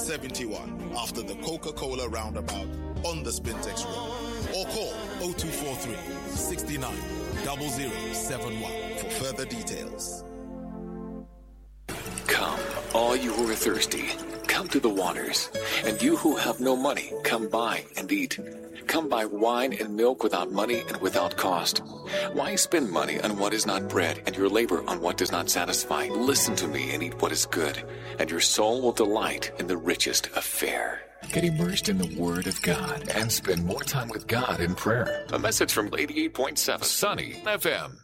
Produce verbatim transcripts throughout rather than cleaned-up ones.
seventy-one after the Coca-Cola roundabout on the Spintex Road. Or call oh two four three, six nine, zero zero seven one for further details. Come, all you who are thirsty, come to the waters. And you who have no money, come buy and eat. Come buy wine and milk without money and without cost. Why spend money on what is not bread and your labor on what does not satisfy? Listen to me and eat what is good, and your soul will delight in the richest of fare. Get immersed in the Word of God and spend more time with God in prayer. A message from eighty-eight point seven Sunny F M.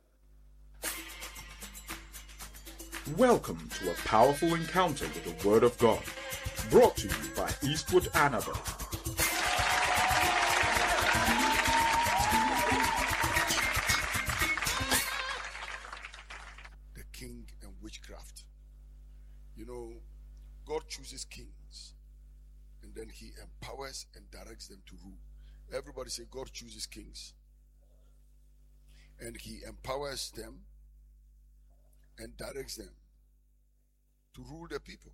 Welcome to a powerful encounter with the Word of God, brought to you by Eastwood Annabelle. The king and witchcraft. You know, God chooses kings, and then he empowers and directs them to rule. Everybody say, God chooses kings, and he empowers them and directs them to rule the people.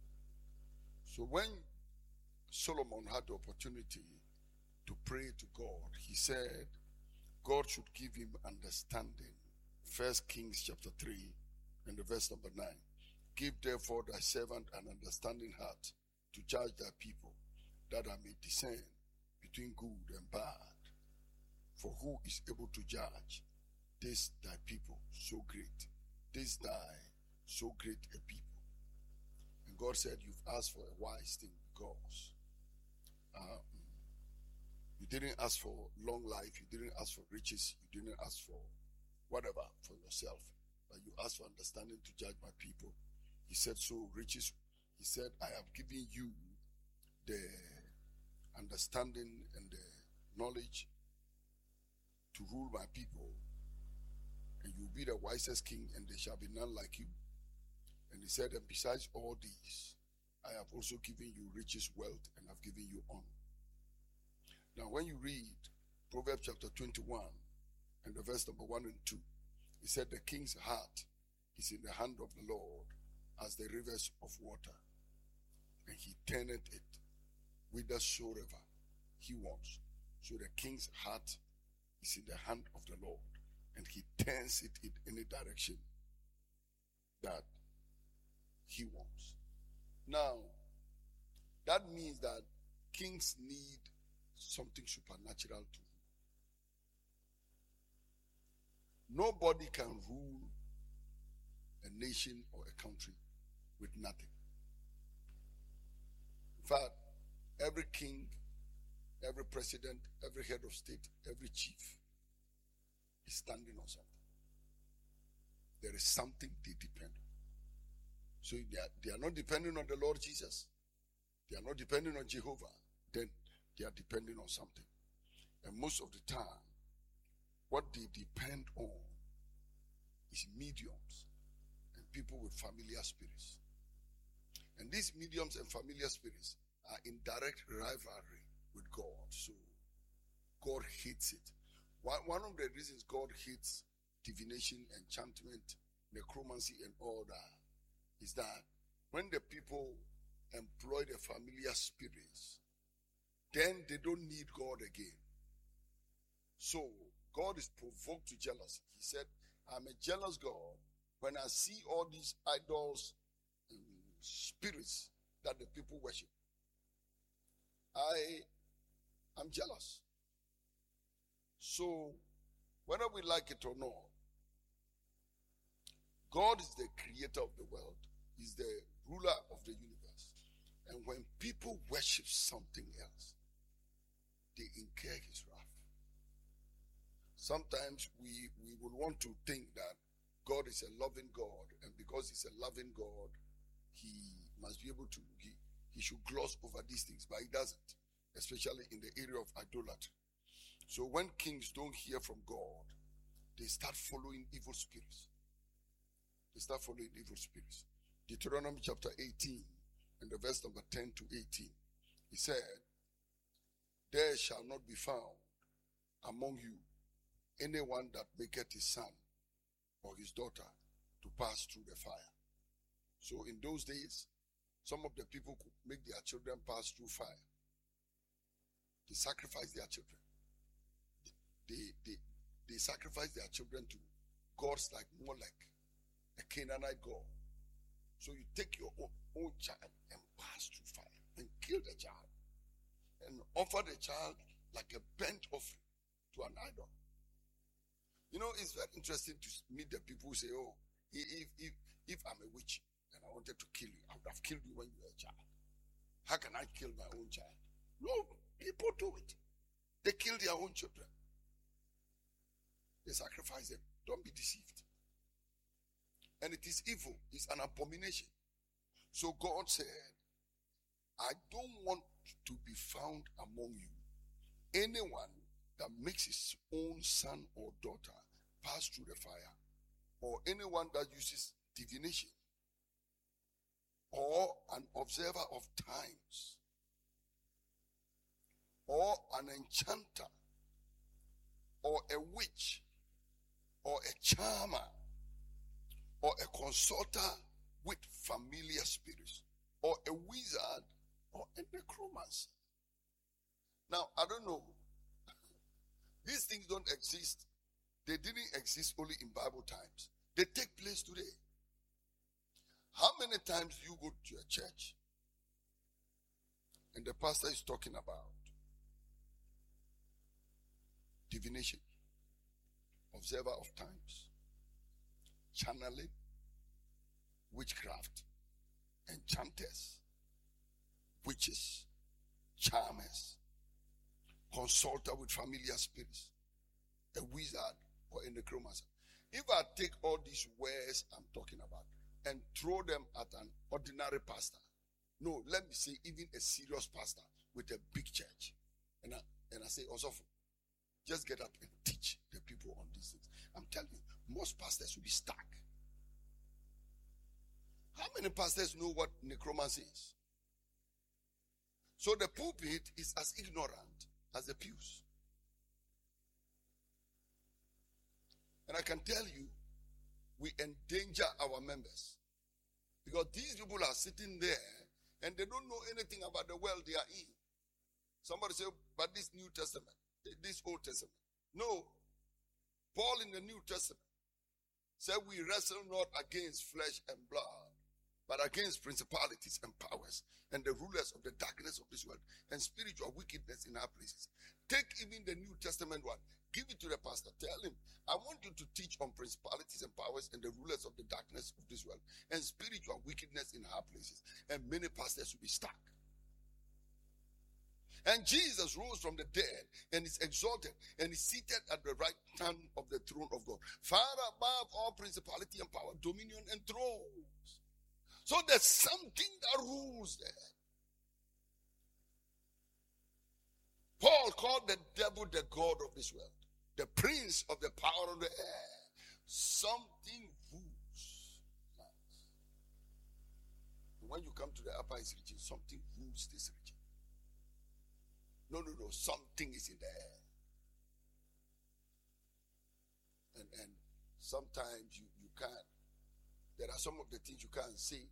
So when Solomon had the opportunity to pray to God, he said God should give him understanding. First Kings chapter three and the verse number nine. Give therefore thy servant an understanding heart to judge thy people, that I may discern between good and bad. For who is able to judge this thy people so great, this thy so great a people? And God said, you've asked for a wise thing, because um, you didn't ask for long life, you didn't ask for riches, you didn't ask for whatever for yourself, but you asked for understanding to judge my people. He said, so riches, he said, I have given you the understanding and the knowledge to rule my people, and you will be the wisest king, and there shall be none like you. And he said, and besides all these, I have also given you riches, wealth, and I've given you honor. Now, when you read Proverbs chapter twenty-one and the verse number one and two, he said, the king's heart is in the hand of the Lord as the rivers of water, and he turneth it whithersoever he wants. So the king's heart is in the hand of the Lord, and he turns it in any direction that he wants. Now, that means that kings need something supernatural to rule. Nobody can rule a nation or a country with nothing. In fact, every king, every president, every head of state, every chief is standing on something. There is something they depend on. So they are, they are not depending on the Lord Jesus. They are not depending on Jehovah. Then they are depending on something. And most of the time, what they depend on is mediums and people with familiar spirits. And these mediums and familiar spirits are in direct rivalry with God. So God hates it. One, one of the reasons God hates divination, enchantment, necromancy, and all that is that when the people employ the familiar spirits, then they don't need God again. So God is provoked to jealousy. He said, I'm a jealous God. When I see all these idols and spirits that the people worship, I am jealous. So whether we like it or not, God is the creator of the world. He's the ruler of the universe. And when people worship something else, they incur his wrath. Sometimes we, we will want to think that God is a loving God, and because he's a loving God, he must be able to, he, he should gloss over these things, but he doesn't, especially in the area of idolatry. So when kings don't hear from God, they start following evil spirits. They start following evil spirits. Deuteronomy chapter eighteen and the verse number ten to eighteen. He said, there shall not be found among you anyone that maketh his son or his daughter to pass through the fire. So in those days, Some of the people could make their children pass through fire. They sacrifice their children. They, they, they sacrifice their children to gods like Molech, a Canaanite god. So you take your own, own child and pass through fire and kill the child and offer the child like a burnt offering to an idol. You know, it's very interesting to meet the people who say, oh, if, if, if I'm a witch and I wanted to kill you, I would have killed you when you were a child. How can I kill my own child? No, people do it. They kill their own children. They sacrifice them. Don't be deceived. And it is evil. It's an abomination. So God said, I don't want to be found among you anyone that makes his own son or daughter pass through the fire, or anyone that uses divination, or an observer of times, or an enchanter, or a witch, or a charmer, or a consulter with familiar spirits, or a wizard, or a necromancer. Now, I don't know. These things don't exist. They didn't exist only in Bible times. They take place today. How many times do you go to a church and the pastor is talking about divination, observer of times, channeling, witchcraft, enchanters, witches, charmers, consulter with familiar spirits, a wizard, or a necromancer? If I take all these words I'm talking about and throw them at an ordinary pastor, no, let me say even a serious pastor with a big church, and I, and I say, Osofo, just get up and teach the people on these things. I'm telling you, most pastors will be stuck. How many pastors know what necromancy is? So the pulpit is as ignorant as the pews. And I can tell you, we endanger our members. Because these people are sitting there and they don't know anything about the world they are in. Somebody say, but this New Testament, this Old Testament. No. Paul in the New Testament said we wrestle not against flesh and blood, but against principalities and powers and the rulers of the darkness of this world and spiritual wickedness in our places. Take even the New Testament one. Give it to the pastor. Tell him, I want you to teach on principalities and powers and the rulers of the darkness of this world and spiritual wickedness in our places. And many pastors will be stuck. And Jesus rose from the dead and is exalted and is seated at the right hand of the throne of God, far above all principality and power, dominion and thrones. So there's something that rules there. Paul called the devil the god of this world, the prince of the power of the air. Something rules. When you come to the Upper East region, something rules this region. No, no, no. Something is in the air. And, and sometimes you, you can't. There are some of the things you can't see.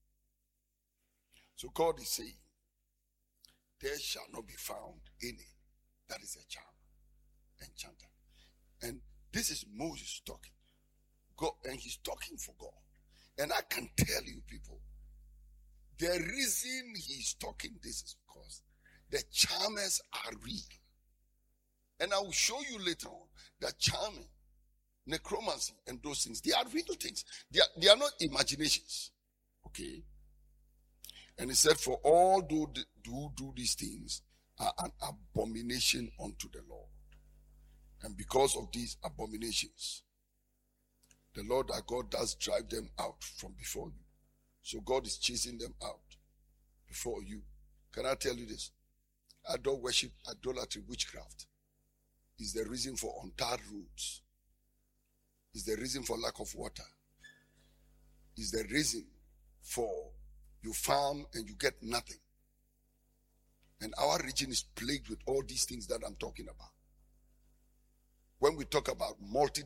So God is saying, there shall not be found any that is a charm, enchanter. And this is Moses talking. God, and he's talking for God. And I can tell you people, the reason he's talking this is because the charmers are real. And I will show you later on that charming, necromancy, and those things, they are real things. They are, they are not imaginations. Okay? And he said, for all who do, do these things are an abomination unto the Lord. And because of these abominations, the Lord our God does drive them out from before you. So God is chasing them out before you. Can I tell you this? Idol worship, idolatry, witchcraft is the reason for untarred roads. Is the reason for lack of water. Is the reason for you farm and you get nothing. And our region is plagued with all these things that I'm talking about. When we talk about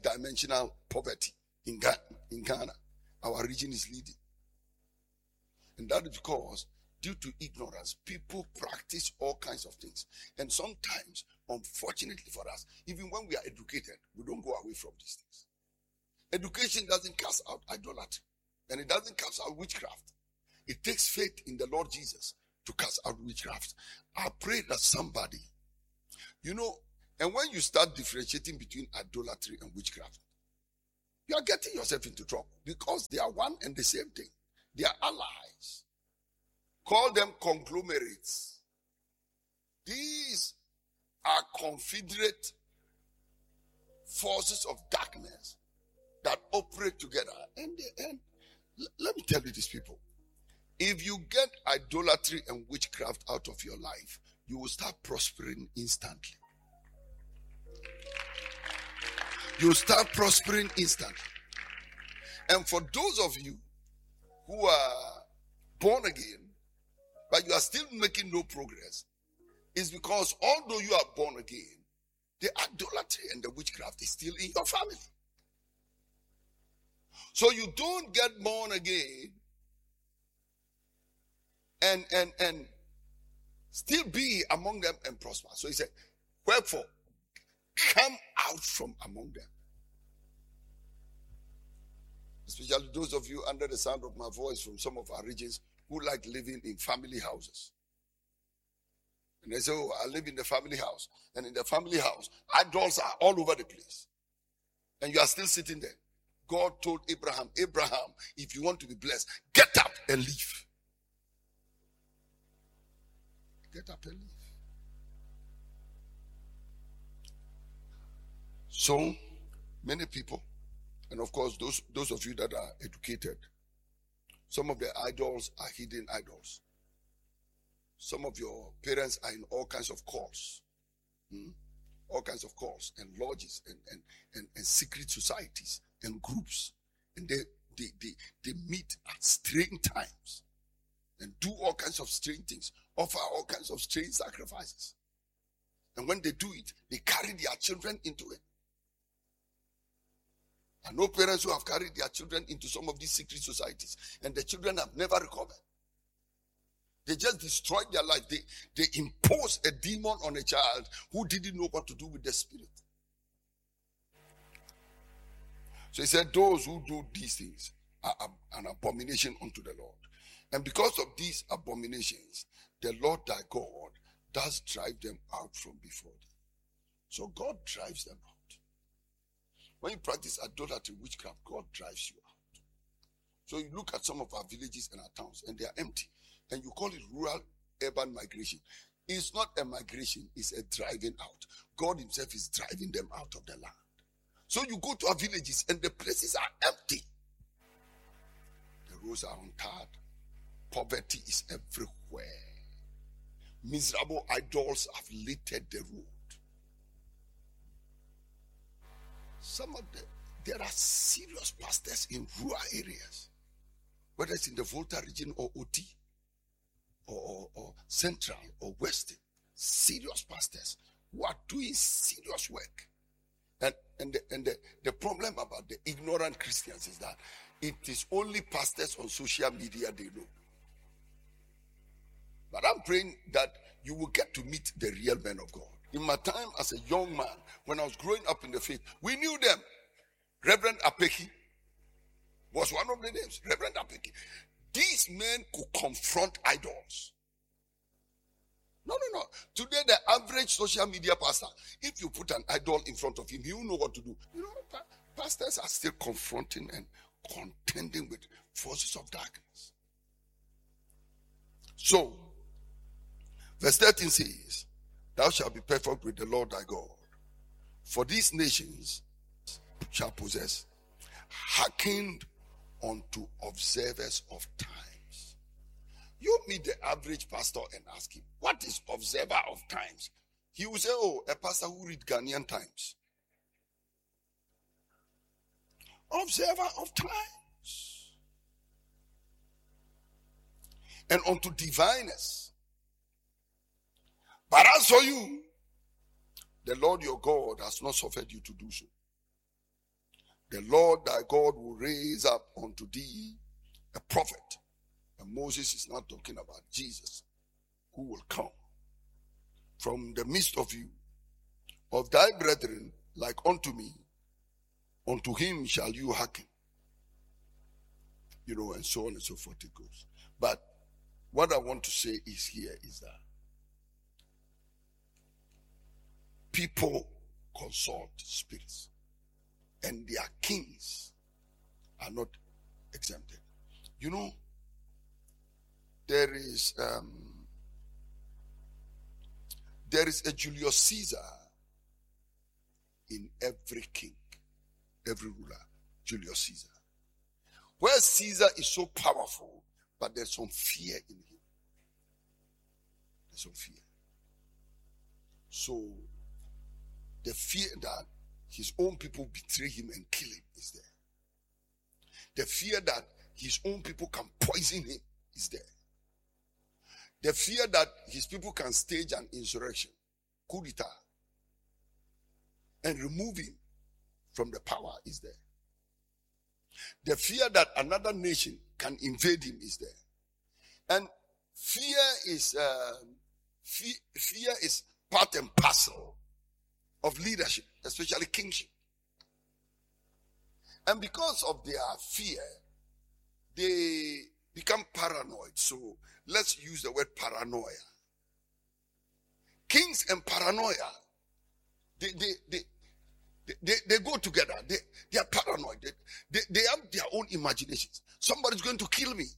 multidimensional poverty in Ghana, in Ghana, our region is leading. And that is because, due to ignorance, people practice all kinds of things. And sometimes, unfortunately for us, even when we are educated, we don't go away from these things. Education doesn't cast out idolatry. And it doesn't cast out witchcraft. It takes faith in the Lord Jesus to cast out witchcraft. I pray that somebody, you know, and when you start differentiating between idolatry and witchcraft, you are getting yourself into trouble because they are one and the same thing. They are allies. Call them conglomerates. These are confederate forces of darkness that operate together. And, they, and let me tell you these people. If you get idolatry and witchcraft out of your life, you will start prospering instantly. You will start prospering instantly. And for those of you who are born again, but you are still making no progress, it's because although you are born again, the idolatry and the witchcraft is still in your family. So you don't get born again and and and still be among them and prosper. So he said, wherefore, come out from among them. Especially those of you under the sound of my voice from some of our regions who like living in family houses. And they say, oh, I live in the family house. And in the family house, idols are all over the place. And you are still sitting there. God told Abraham, Abraham, if you want to be blessed, get up and leave. Get up and leave. So, many people, and of course, those, those of you that are educated, some of the idols are hidden idols. Some of your parents are in all kinds of cults. Hmm? All kinds of cults and lodges and, and, and, and secret societies and groups. And they, they, they, they meet at strange times and do all kinds of strange things, offer all kinds of strange sacrifices. And when they do it, they carry their children into it. I know parents who have carried their children into some of these secret societies, and the children have never recovered. They just destroyed their life. They, they imposed a demon on a child who didn't know what to do with the spirit. So he said, those who do these things are an abomination unto the Lord. And because of these abominations, the Lord thy God does drive them out from before thee. So God drives them out. When you practice idolatry, witchcraft, God drives you out. So you look at some of our villages and our towns, and they are empty. And you call it rural urban migration. It's not a migration, it's a driving out. God himself is driving them out of the land. So you go to our villages and the places are empty. The roads are untarred. Poverty is everywhere. Miserable idols have littered the road. Some of the, there are serious pastors in rural areas, whether it's in the Volta region or O T, or, or, or Central or Western, serious pastors who are doing serious work. And, and, the, and the, the problem about the ignorant Christians is that it is only pastors on social media they know. But I'm praying that you will get to meet the real men of God. In my time as a young man, when I was growing up in the faith, we knew them. Reverend Apeki was one of the names. Reverend Apeki. These men could confront idols. No, no, no. Today, the average social media pastor, if you put an idol in front of him, he will know what to do. You know, pastors are still confronting and contending with forces of darkness. So, verse thirteen says, thou shalt be perfect with the Lord thy God. For these nations shall possess, hearkened unto observers of times. You meet the average pastor and ask him, what is observer of times? He will say, oh, a pastor who read Ghanaian Times. Observer of times. And unto diviners. But as for you, the Lord your God has not suffered you to do so. The Lord thy God will raise up unto thee a prophet And Moses is not talking about Jesus, who will come from the midst of you, of thy brethren, like unto me, unto him shall you hearken. You know, and so on and so forth it goes. But what I want to say is here is that people consult spirits, and their kings are not exempted. You know, there is um, there is a Julius Caesar in every king, every ruler. Julius Caesar. Where Caesar is so powerful, but there's some fear in him. There's some fear. So, the fear that his own people betray him and kill him is there. The fear that his own people can poison him is there. The fear that his people can stage an insurrection, coup d'etat, and remove him from the power is there. The fear that another nation can invade him is there. And fear is uh, fear, fear is part and parcel of leadership, especially kingship. And because of their fear, they become paranoid. So let's use the word paranoia. Kings and paranoia, they they they they, they, they go together. They they are paranoid. They, they they have their own imaginations. Somebody's going to kill me.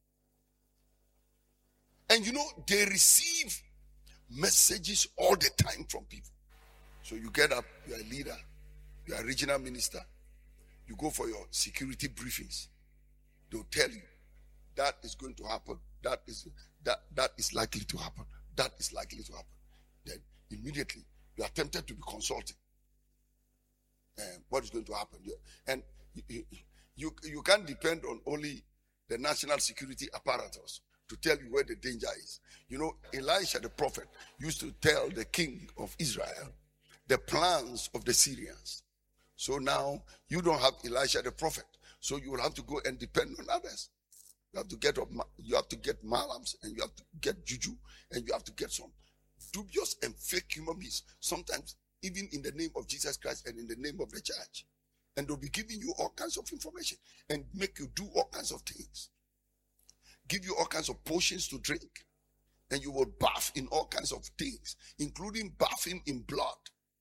And you know, they receive messages all the time from people. So you get up, you are a leader, you are a regional minister, you go for your security briefings. They'll tell you that is going to happen, that is that that is likely to happen, that is likely to happen. Then immediately you are tempted to be consulting. And what is going to happen? And you, you, you can't depend on only the national security apparatus to tell you where the danger is. You know, Elisha the prophet used to tell the king of Israel the plans of the Syrians. So now you don't have Elisha the prophet, so you will have to go and depend on others. You have to get up, you have to get malams, and you have to get juju, and you have to get some dubious and fake human beings. Sometimes even in the name of Jesus Christ and in the name of the church, and they'll be giving you all kinds of information and make you do all kinds of things. Give you all kinds of potions to drink, and you will bath in all kinds of things, including bathing in blood.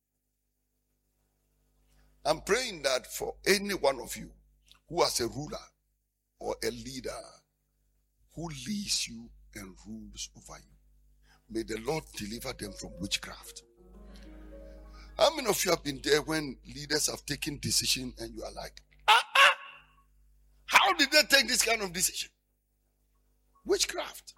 I'm praying that for any one of you who has a ruler or a leader who leads you and rules over you, may the Lord deliver them from witchcraft. How many of you have been there when leaders have taken decision and you are like, ah, ah, how did they take this kind of decision? Witchcraft.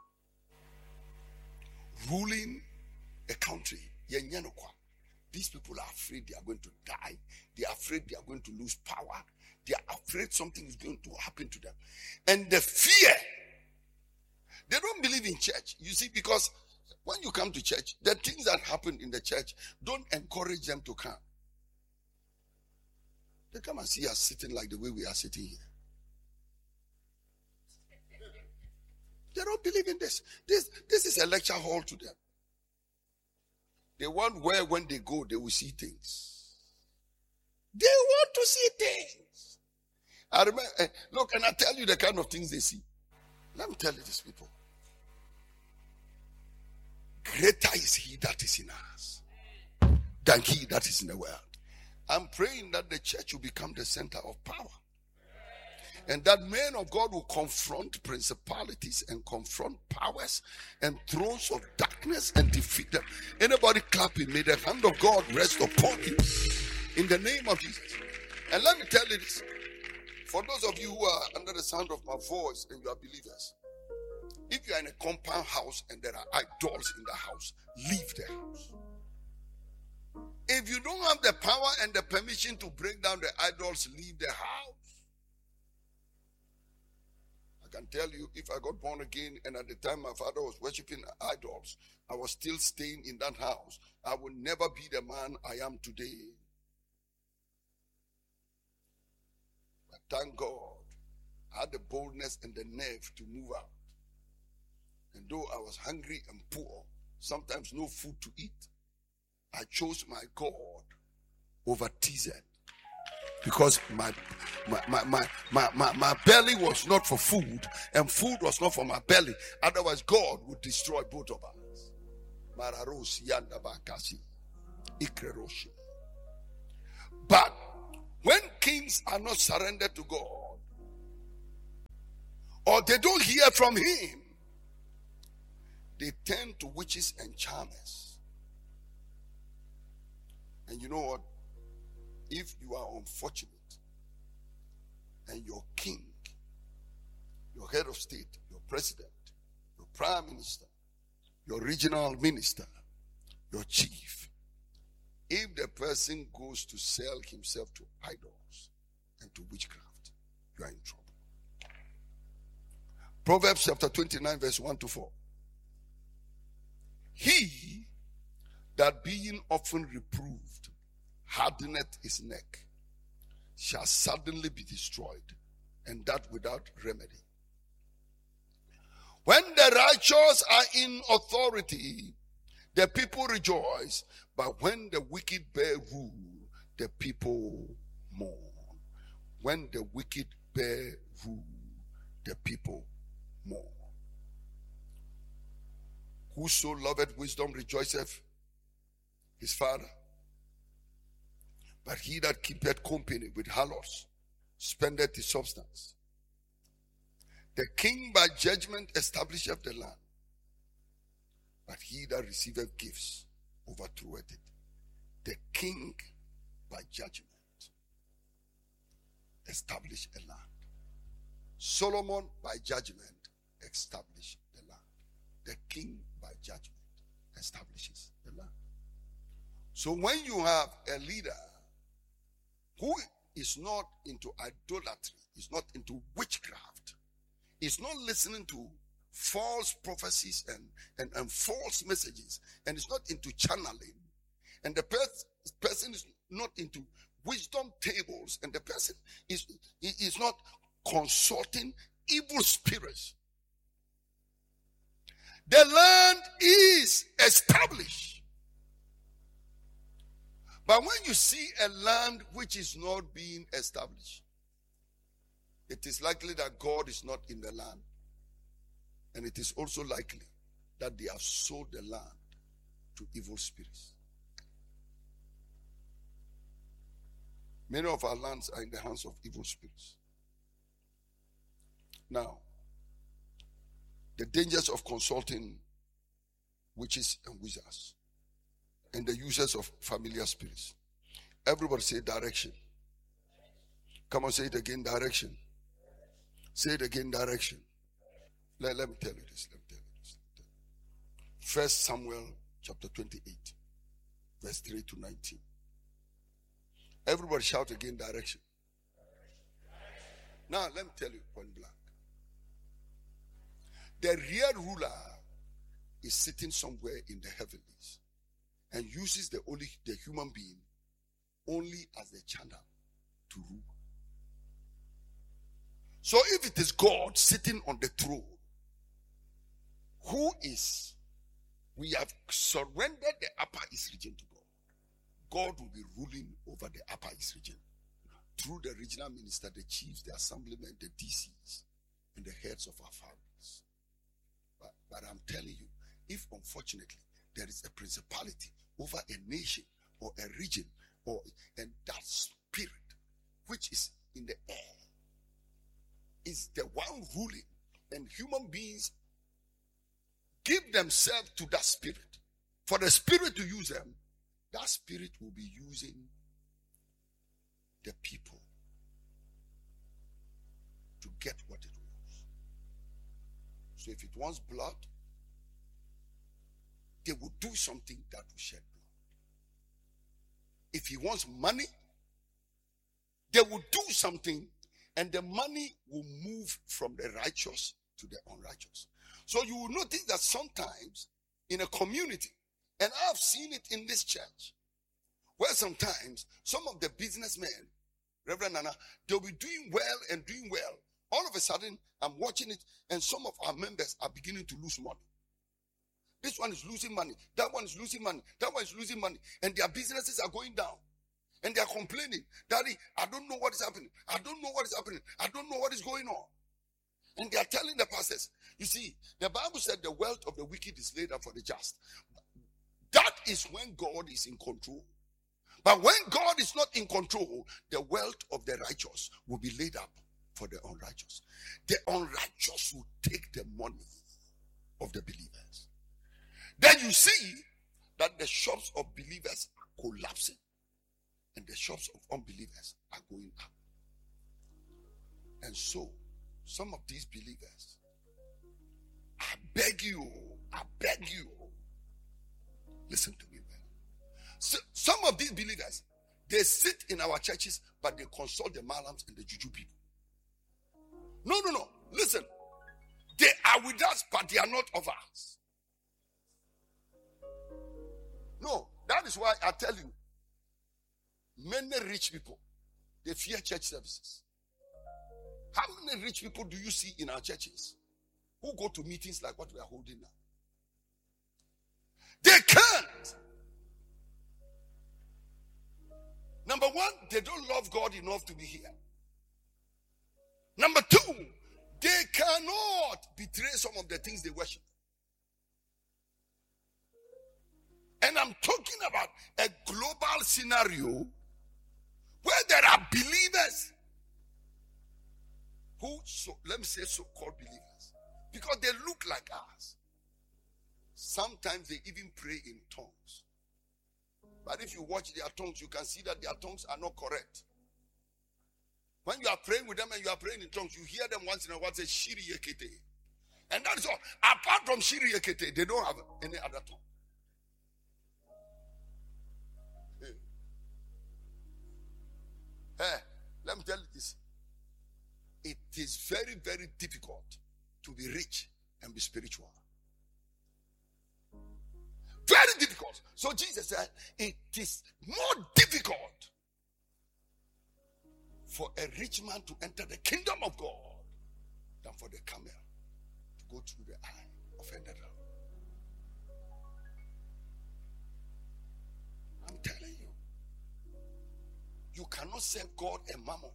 Ruling a country. These people are afraid they are going to die. They are afraid they are going to lose power. They are afraid something is going to happen to them. And the fear, they don't believe in church. You see, because when you come to church, the things that happen in the church don't encourage them to come. They come and see us sitting like the way we are sitting here. They don't believe in this. This, this is a lecture hall to them. They want where when they go, they will see things. They want to see things. I remember, uh, look, and I tell you the kind of things they see. Let me tell you this, people. Greater is he that is in us than he that is in the world. I'm praying that the church will become the center of power. And that men of God will confront principalities and confront powers and thrones of darkness and defeat them. Anybody clapping, may the hand of God rest upon you in the name of Jesus. And let me tell you this. For those of you who are under the sound of my voice and you are believers, if you are in a compound house and there are idols in the house, leave the house. If you don't have the power and the permission to break down the idols, leave the house. I can tell you, if I got born again and at the time my father was worshiping idols, I was still staying in that house, I will never be the man I am today. But thank God, I had the boldness and the nerve to move out. And though I was hungry and poor, sometimes no food to eat, I chose my God over T Z. Because my my, my, my, my, my, my belly was not for food, and food was not for my belly. Otherwise, God would destroy both of us. But when kings are not surrendered to God, or they don't hear from him, they turn to witches and charmers. And you know what? If you are unfortunate and your king, your head of state, your president, your prime minister, your regional minister, your chief, if the person goes to sell himself to idols and to witchcraft, you are in trouble. Proverbs chapter twenty-nine, verse one to four. He that being often reproved hardeneth his neck shall suddenly be destroyed, and that without remedy. When the righteous are in authority, the people rejoice, but when the wicked bear rule, the people mourn. When the wicked bear rule, the people mourn. Whoso loveth wisdom rejoiceth his father, but he that keepeth company with harlots spendeth his substance. The king by judgment establisheth the land, but he that receiveth gifts overthroweth it. The king by judgment established a land. Solomon by judgment established the land. The king by judgment establishes the land. So when you have a leader who is not into idolatry, is not into witchcraft, is not listening to false prophecies and, and, and false messages, and is not into channeling, and the pers- person is not into wisdom tables, and the person is, is not consulting evil spirits, the land is established. But when you see a land which is not being established, it is likely that God is not in the land. And it is also likely that they have sold the land to evil spirits. Many of our lands are in the hands of evil spirits. Now, the dangers of consulting witches and wizards and the users of familiar spirits. Everybody say direction. Come on, say it again, direction. Say it again, direction. Let, let me tell you this. Let me tell you this. First Samuel chapter twenty-eight, verse three to nineteen. Everybody shout again, direction. Now, let me tell you point blank. The real ruler is sitting somewhere in the heavenlies and uses the only the human being only as the channel to rule. So if it is God sitting on the throne, who is, we have surrendered the Upper East region to God. God will be ruling over the Upper East region through the regional minister, the chiefs, the assemblymen, the D Cs, and the heads of our families. But, but I'm telling you, if unfortunately there is a principality over a nation or a region, or and that spirit which is in the air is the one ruling, and human beings give themselves to that spirit, for the spirit to use them, that spirit will be using the people to get what it wants. So if it wants blood, they will do something that will shed blood. If he wants money, they will do something, and the money will move from the righteous to the unrighteous. So you will notice that sometimes in a community, and I've seen it in this church, where sometimes some of the businessmen, Reverend Nana, they'll be doing well and doing well All of a sudden, I'm watching it, and some of our members are beginning to lose money. This one is losing money. That one is losing money. That one is losing money. And their businesses are going down. And they are complaining, Daddy, I don't know what is happening. I don't know what is happening. I don't know what is going on. And they are telling the pastors, you see, the Bible said the wealth of the wicked is laid up for the just. That is when God is in control. But when God is not in control, the wealth of the righteous will be laid up for the unrighteous. The unrighteous will take the money of the believers. Then you see that the shops of believers are collapsing and the shops of unbelievers are going up. And so, some of these believers, I beg you, I beg you, listen to me well. So, some of these believers, they sit in our churches, but they consult the malams and the juju people. No, no, no. Listen. They are with us, but they are not of us. No, that is why I tell you, many rich people, they fear church services. How many rich people do you see in our churches who go to meetings like what we are holding now? They can't. Number one, they don't love God enough to be here. Number two, they cannot betray some of the things they worship. And I'm talking about a global scenario where there are believers who, so, let me say so-called believers, because they look like us. Sometimes they even pray in tongues. But if you watch their tongues, you can see that their tongues are not correct. When you are praying with them and you are praying in tongues, you hear them once in a while say, Shiri Yekete. And that is all. Apart from Shiri Yekete, they don't have any other tongue. Hey. Hey, let me tell you this. It is very, very difficult to be rich and be spiritual. Very difficult. So Jesus said, it is more difficult for a rich man to enter the kingdom of God than for the camel to go through the eye of a needle. I'm telling you, you cannot serve God and mammon.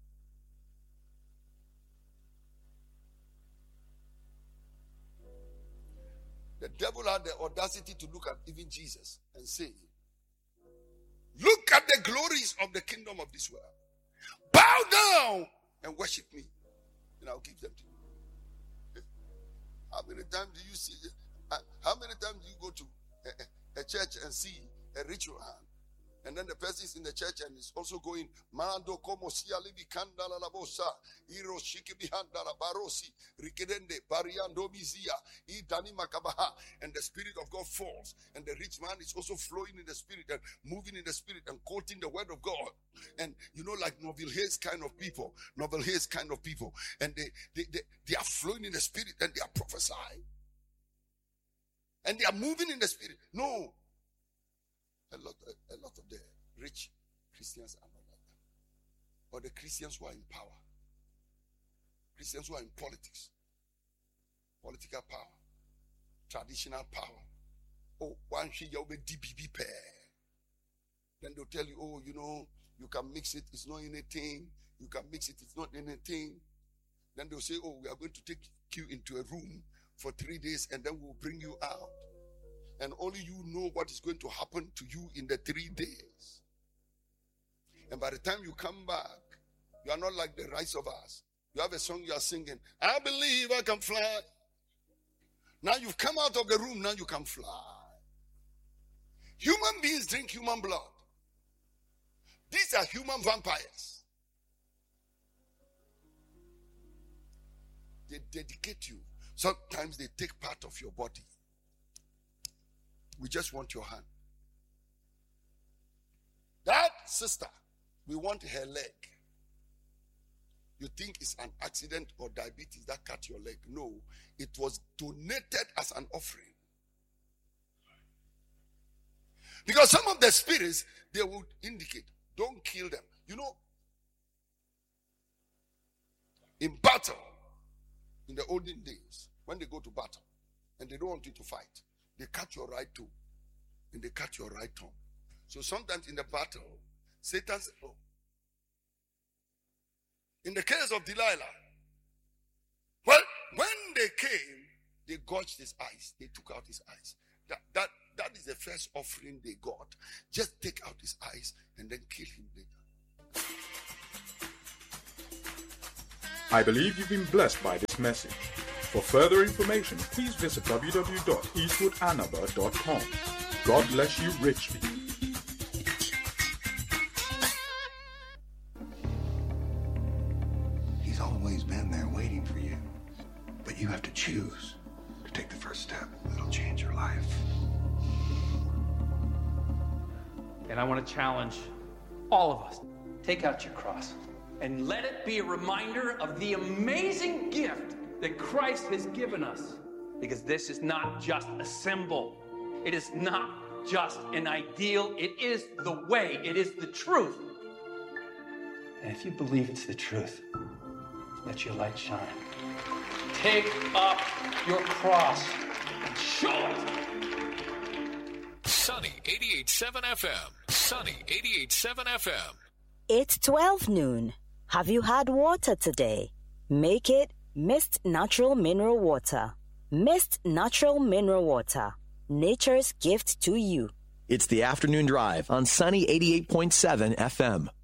The devil had the audacity to look at even Jesus and say, look at the glories of the kingdom of this world. Bow down and worship me, and I'll give them to you. How many times do you see, how many times do you go to a, a, a church and see a ritual hand? And then the person is in the church and is also going, Mando como sia libi kandala la bosa, iro shiki bihandala barosi, rikedende, pariando bizia, idani makabaha, and the Spirit of God falls, and the rich man is also flowing in the Spirit and moving in the Spirit and quoting the word of God. And you know, like Novel Hayes kind of people, Novel Hayes kind of people, and they, they, they, they are flowing in the Spirit and they are prophesying. And they are moving in the Spirit. No. A lot, a, a lot of the rich Christians are not like that. Or the Christians who are in power. Christians who are in politics. Political power. Traditional power. Oh, one she will be D B B pair. Then they'll tell you, oh, you know, you can mix it, it's not anything. You can mix it, it's not anything. Then they'll say, oh, we are going to take you into a room for three days and then we'll bring you out. And only you know what is going to happen to you in the three days. And by the time you come back, you are not like the rest of us. You have a song you are singing, I believe I can fly. Now you've come out of the room, now you can fly. Human beings drink human blood. These are human vampires. They dedicate you. Sometimes they take part of your body. We just want your hand. That sister, we want her leg. You think it's an accident or diabetes that cut your leg. No, it was donated as an offering. Because some of the spirits, they would indicate, don't kill them. You know, In battle, in the olden days, when they go to battle and they don't want you to fight, they cut your right toe and they cut your right tongue. So sometimes in the battle, Satan said, oh. In the case of Delilah, well, when they came, they gouged his eyes. They took out his eyes. That, that, that is the first offering they got. Just take out his eyes and then kill him later. I believe you've been blessed by this message. For further information, please visit w w w dot eastwood anaba dot com. God bless you richly. He's always been there waiting for you. But you have to choose to take the first step. It'll change your life. And I want to challenge all of us. Take out your cross and let it be a reminder of the amazing gift that Christ has given us. Because this is not just a symbol. It is not just an ideal. It is the way. It is the truth. And if you believe it's the truth, let your light shine. Take up your cross and show it. Sunny eighty-eight point seven F M. Sunny eighty-eight point seven F M. It's twelve noon. Have you had water today? Make it Mist Natural Mineral Water. Mist Natural Mineral Water. Nature's gift to you. It's the afternoon drive on Sunny eighty-eight point seven F M.